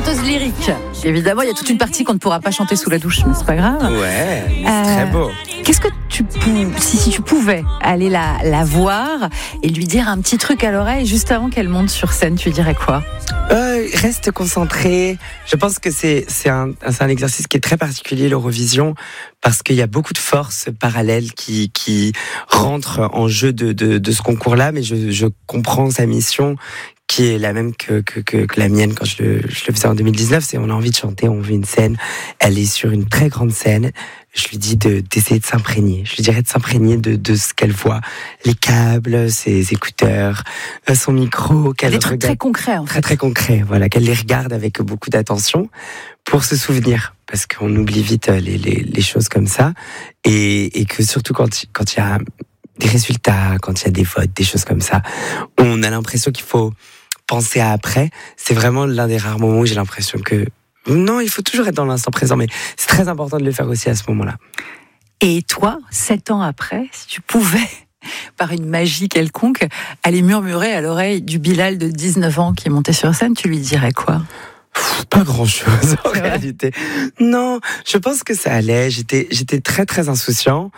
chanteuse lyrique. Évidemment, il y a toute une partie qu'on ne pourra pas chanter sous la douche, mais c'est pas grave. Ouais, c'est très beau. Qu'est-ce que si tu pouvais aller la voir et lui dire un petit truc à l'oreille juste avant qu'elle monte sur scène, tu lui dirais quoi? Reste concentré. Je pense que c'est un exercice qui est très particulier, l'Eurovision, parce qu'il y a beaucoup de forces parallèles qui rentrent en jeu de ce concours-là, mais je comprends sa mission, qui est la même que la mienne quand je le faisais en 2019. C'est on a envie de chanter, on veut une scène. Elle est sur une très grande scène. Je lui dis d'essayer de s'imprégner. Je lui dirais de s'imprégner de ce qu'elle voit. Les câbles, ses écouteurs, son micro. Des trucs très concrets, en fait. Très, très concrets. Voilà, qu'elle les regarde avec beaucoup d'attention pour se souvenir. Parce qu'on oublie vite les choses comme ça. Et que surtout quand il y a des résultats, quand il y a des votes, des choses comme ça, on a l'impression qu'il faut penser à après. C'est vraiment l'un des rares moments où j'ai l'impression que non, il faut toujours être dans l'instant présent, mais c'est très important de le faire aussi à ce moment-là. Et toi, 7 ans après, si tu pouvais, par une magie quelconque, aller murmurer à l'oreille du Bilal de 19 ans qui est monté sur scène, tu lui dirais quoi? Pas grand-chose en réalité. Non, je pense que ça allait. J'étais très très insouciant,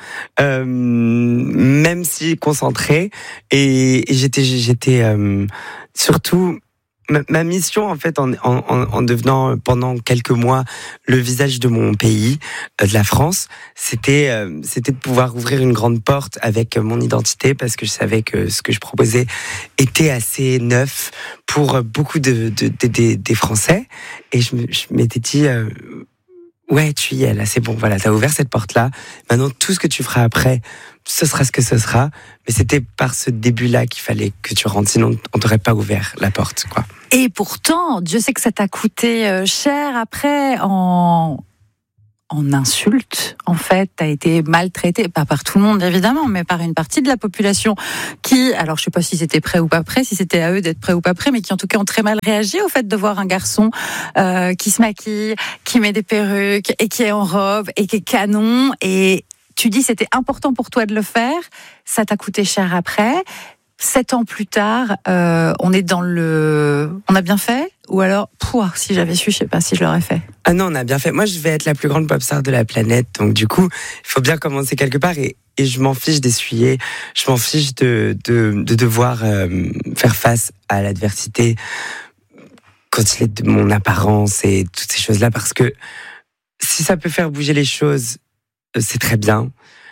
même si concentré, et j'étais surtout ma mission en fait en devenant pendant quelques mois le visage de mon pays, de la France, c'était de pouvoir ouvrir une grande porte avec mon identité, parce que je savais que ce que je proposais était assez neuf pour beaucoup des Français, et je m'étais dit ouais, tu y es là, c'est bon, voilà, t'as ouvert cette porte-là. Maintenant, tout ce que tu feras après, ce sera ce que ce sera. Mais c'était par ce début-là qu'il fallait que tu rentres, sinon on t'aurait pas ouvert la porte, quoi. Et pourtant, Dieu sait que ça t'a coûté cher après en insultes. En fait, t'as été maltraité, pas par tout le monde évidemment, mais par une partie de la population qui, alors je sais pas si c'était prêt ou pas prêt, si c'était à eux d'être prêts ou pas prêts, mais qui en tout cas ont très mal réagi au fait de voir un garçon qui se maquille, qui met des perruques et qui est en robe et qui est canon. Et tu dis c'était important pour toi de le faire, ça t'a coûté cher après. 7 ans plus tard, on est dans on a bien fait? Ou alors, si j'avais su, je sais pas si je l'aurais fait. Ah non, on a bien fait. Moi, je vais être la plus grande pop star de la planète. Donc du coup, il faut bien commencer quelque part. Et je m'en fiche d'essuyer. Je m'en fiche de devoir faire face à l'adversité quand il est de mon apparence et toutes ces choses-là. Parce que si ça peut faire bouger les choses, c'est très bien.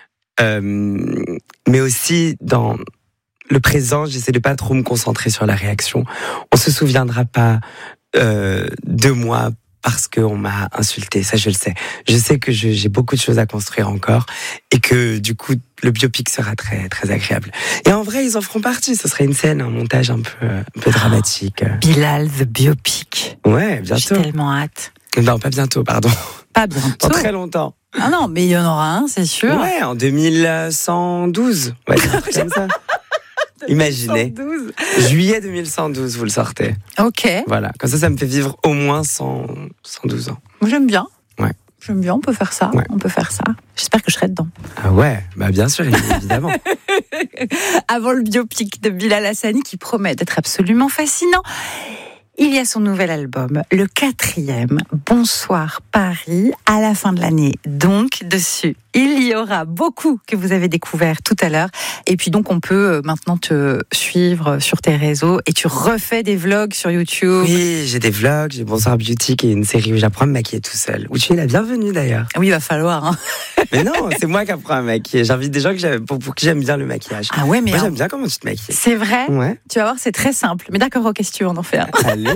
Mais aussi, dans le présent, j'essaie de pas trop me concentrer sur la réaction. On se souviendra pas de moi parce qu'on m'a insulté, ça je le sais. Je sais que j'ai beaucoup de choses à construire encore, et que du coup le biopic sera très très agréable. Et en vrai, ils en feront partie. Ce serait une scène, un montage un peu dramatique. Bilal the biopic. Ouais, bientôt. J'ai tellement hâte. Non, pas bientôt, pardon. Pas bientôt. Dans très longtemps. Ah non, mais il y en aura un, c'est sûr. Ouais, en 2112. Ouais, comme ça. Imaginez. 112. Juillet 2112, vous le sortez. Ok. Voilà, comme ça me fait vivre au moins 112 ans. Moi, j'aime bien. Ouais. J'aime bien, on peut faire ça. Ouais. On peut faire ça. J'espère que je serai dedans. Ah ouais, bah bien sûr, évidemment. Avant le biopic de Bilal Hassani qui promet d'être absolument fascinant, il y a son nouvel album, le 4e, Bonsoir Paris, à la fin de l'année. Donc, dessus, il y aura beaucoup que vous avez découvert tout à l'heure. Et puis donc, on peut maintenant te suivre sur tes réseaux. Et tu refais des vlogs sur YouTube. Oui, j'ai des vlogs, j'ai Bonsoir Beauty, qui est une série où j'apprends à me maquiller tout seul. Où tu es la bienvenue d'ailleurs. Oui, il va falloir. Hein. Mais non, c'est moi qui apprends à me maquiller. J'invite des gens pour qui j'aime bien le maquillage. Ah ouais, mais moi, j'aime bien comment tu te maquilles. C'est vrai. Ouais. Tu vas voir, c'est très simple. Mais d'accord, ok, si tu veux, on en fait un. Allez.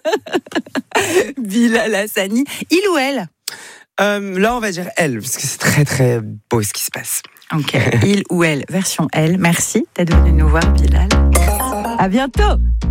Bilal Hassani, il ou elle? Là, on va dire elle, parce que c'est très très beau ce qui se passe. Ok, il ou elle, version elle. Merci d'être venu nous voir, Bilal. À bientôt.